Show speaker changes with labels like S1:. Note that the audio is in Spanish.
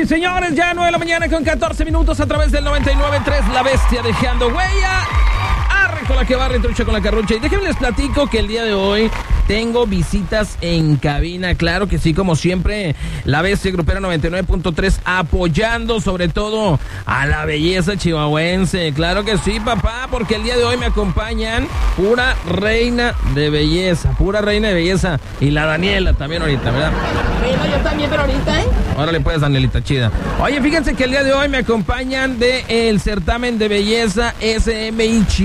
S1: y señores, ya 9 de la mañana con 14 minutos a través del 99.3, La Bestia dejando huella. Arre con la que barre, trucha con la carrucha. Y déjenme les platico que el día de hoy tengo visitas en cabina. Claro que sí, como siempre, La Bestia Grupera 99.3 apoyando sobre todo a la belleza chihuahuense. Claro que sí, papá, porque el día de hoy me acompañan pura reina de belleza. Y la Daniela también ahorita, ¿verdad?
S2: Bueno, yo también, pero ahorita,
S1: Órale pues, Danielita, chida. Oye, fíjense que el día de hoy me acompañan del certamen de belleza SMI